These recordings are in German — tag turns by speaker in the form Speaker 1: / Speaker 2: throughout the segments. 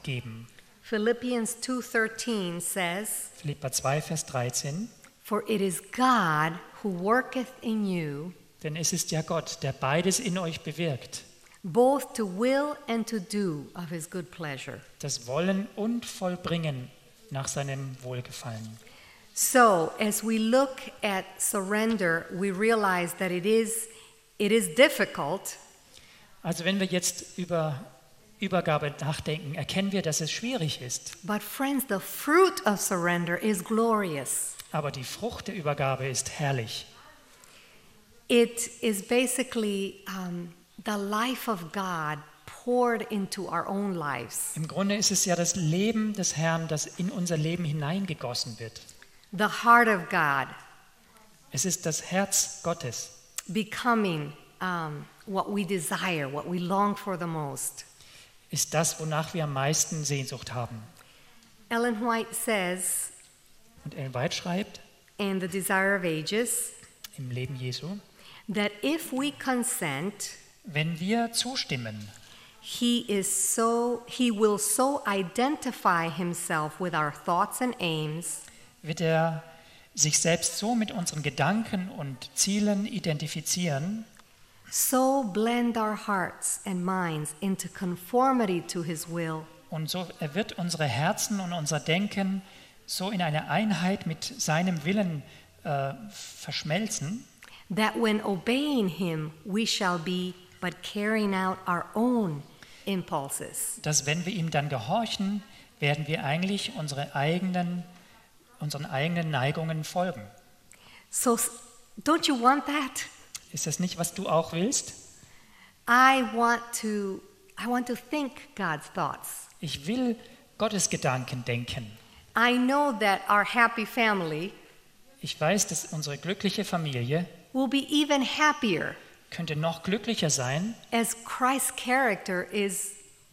Speaker 1: geben.
Speaker 2: Philippians 2:13 says,
Speaker 1: Philipper 2, Vers 13.
Speaker 2: "For it is God who worketh in you,
Speaker 1: Denn es ist ja Gott, der beides in euch bewirkt,
Speaker 2: both to will and to do of his good pleasure."
Speaker 1: das Wollen und Vollbringen nach seinem Wohlgefallen.
Speaker 2: So, as we look at surrender, we realize that it is difficult,
Speaker 1: Also wenn wir jetzt über Übergabe nachdenken, erkennen wir, dass es schwierig ist.
Speaker 2: but friends, the fruit of surrender is glorious.
Speaker 1: Aber die Frucht der Übergabe ist herrlich.
Speaker 2: It is basically the life of God poured into our own lives.
Speaker 1: Im Grunde ist es ja das Leben des Herrn, das in unser Leben hineingegossen wird.
Speaker 2: The heart of God
Speaker 1: Es ist das Herz Gottes,
Speaker 2: becoming what we desire, what we long for the most.
Speaker 1: ist das, wonach wir am meisten Sehnsucht haben.
Speaker 2: Ellen White says
Speaker 1: Und Ellen White schreibt
Speaker 2: in The Desire of Ages
Speaker 1: im Leben Jesu,
Speaker 2: that if we consent,
Speaker 1: wenn wir zustimmen,
Speaker 2: he will so identify himself with our thoughts and aims
Speaker 1: wird er sich selbst so mit unseren Gedanken und Zielen identifizieren,
Speaker 2: so blend our hearts and minds into conformity to his will,
Speaker 1: und so er wird unsere Herzen und unser Denken so in eine Einheit mit seinem Willen verschmelzen,
Speaker 2: that when obeying him, we shall be but carrying out our own impulses.
Speaker 1: dass wenn wir ihm dann gehorchen, werden wir eigentlich unseren eigenen Neigungen folgen.
Speaker 2: So, don't you want that?
Speaker 1: Ist das nicht, was du auch willst?
Speaker 2: I want to think God's thoughts.
Speaker 1: Ich will Gottes Gedanken denken.
Speaker 2: I know that our happy family
Speaker 1: Ich weiß, dass unsere glückliche Familie
Speaker 2: will be even happier
Speaker 1: könnte noch glücklicher sein,
Speaker 2: as Christ's character is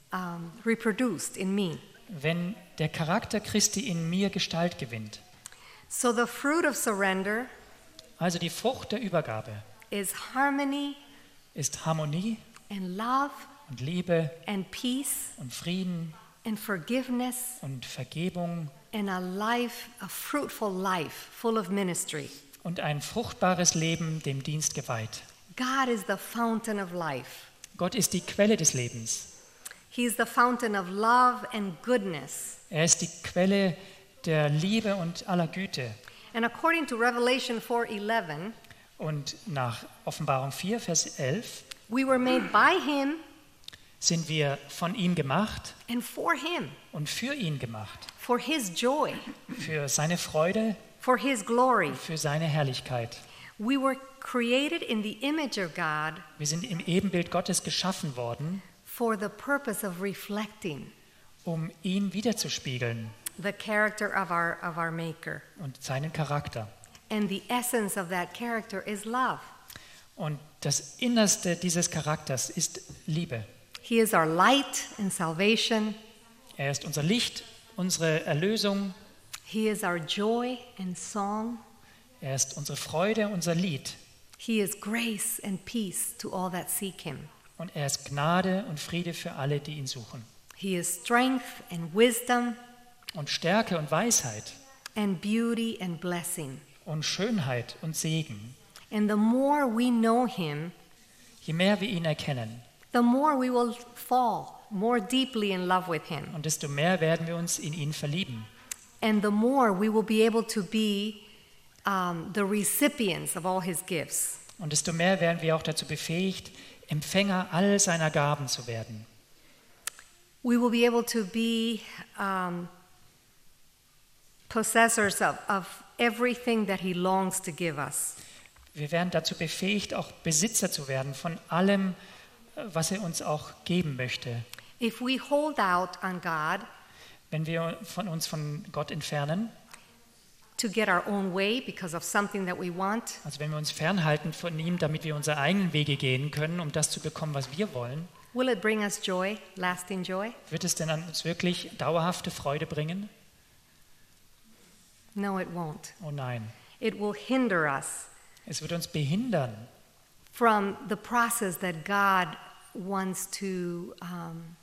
Speaker 2: reproduced in me.
Speaker 1: wenn der Charakter Christi in mir Gestalt gewinnt.
Speaker 2: So the fruit of surrender
Speaker 1: Also die Frucht der Übergabe
Speaker 2: is harmony
Speaker 1: ist Harmonie
Speaker 2: and love
Speaker 1: und Liebe
Speaker 2: and peace
Speaker 1: und Frieden
Speaker 2: and forgiveness
Speaker 1: und Vergebung
Speaker 2: and a fruitful life full of ministry.
Speaker 1: und ein fruchtbares Leben dem Dienst geweiht.
Speaker 2: God is the fountain of life.
Speaker 1: Gott ist die Quelle des Lebens.
Speaker 2: He is the fountain of love and goodness.
Speaker 1: Er ist die Quelle der Liebe und aller Güte.
Speaker 2: And according to Revelation 4:11,
Speaker 1: Und nach Offenbarung 4, Vers 11
Speaker 2: we were made by him
Speaker 1: sind wir von ihm gemacht
Speaker 2: and for him,
Speaker 1: und für ihn gemacht.
Speaker 2: for his joy,
Speaker 1: Für seine Freude,
Speaker 2: for his glory.
Speaker 1: für seine Herrlichkeit.
Speaker 2: We were created in the image of God
Speaker 1: Wir sind im Ebenbild Gottes geschaffen worden,
Speaker 2: for the purpose of reflecting
Speaker 1: um ihn wiederzuspiegeln
Speaker 2: the character of our Maker.
Speaker 1: und seinen Charakter.
Speaker 2: And the essence of that character is love.
Speaker 1: Und das Innerste dieses Charakters ist Liebe.
Speaker 2: He is our light and salvation.
Speaker 1: Er ist unser Licht, unsere Erlösung.
Speaker 2: He is our joy and song.
Speaker 1: Er ist unsere Freude, unser Lied.
Speaker 2: He is grace and peace to all that seek him.
Speaker 1: Und er ist Gnade und Friede für alle, die ihn suchen.
Speaker 2: He is strength and wisdom
Speaker 1: Und Stärke und Weisheit
Speaker 2: and beauty and blessing.
Speaker 1: und Schönheit und Segen.
Speaker 2: And the more we know him,
Speaker 1: Je mehr wir ihn erkennen,
Speaker 2: the more we will fall more deeply in love with him.
Speaker 1: und desto mehr werden wir uns in ihn verlieben.
Speaker 2: And the more we will be able to be the recipients of all his gifts.
Speaker 1: Und desto mehr werden wir auch dazu befähigt, Empfänger all seiner Gaben zu werden.
Speaker 2: We will be able to be possessors of everything that he longs to give us.
Speaker 1: Wir werden dazu befähigt, auch Besitzer zu werden von allem, was er uns auch geben möchte.
Speaker 2: If we hold out on God
Speaker 1: Wenn wir uns von Gott entfernen,
Speaker 2: to get our own way because of something that we want,
Speaker 1: also wenn wir uns fernhalten von ihm, damit wir unsere eigenen Wege gehen können, um das zu bekommen, was wir wollen,
Speaker 2: will it bring us joy, lasting joy?
Speaker 1: wird es denn an uns wirklich dauerhafte Freude bringen?
Speaker 2: No, it won't.
Speaker 1: Oh nein,
Speaker 2: It will hinder us
Speaker 1: es wird uns behindern
Speaker 2: from the process that God wants to